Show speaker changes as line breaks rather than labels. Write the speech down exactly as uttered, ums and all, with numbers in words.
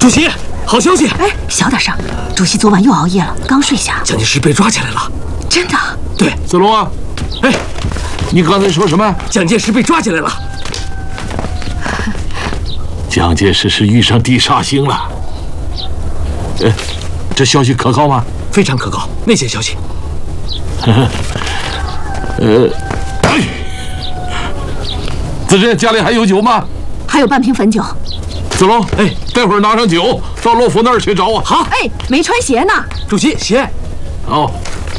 主席，好消息！
哎，小点声，主席昨晚又熬夜了，刚睡下。
蒋介石被抓起来了。
真的？
对，
子龙啊，
哎，
你刚才说什么？
蒋介石被抓起来了。
蒋介石是遇上地煞星了。呃，这消息可靠吗？
非常可靠，内线消息。
呃，哎，子珍，家里还有酒吗？
还有半瓶汾酒。
子龙，哎，待会儿拿上酒到罗福那儿去找我。
好。
哎，没穿鞋呢。
主席，鞋。
哦，